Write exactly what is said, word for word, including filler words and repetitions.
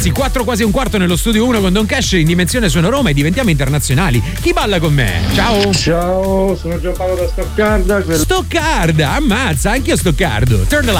quattro quasi un quarto nello studio uno con Don Cash in Dimensione Suono Roma e diventiamo internazionali. Chi balla con me? Ciao. Ciao, sono Giampaolo da Stoccarda. Stoccarda, ammazza, anche io Stoccardo. Turn the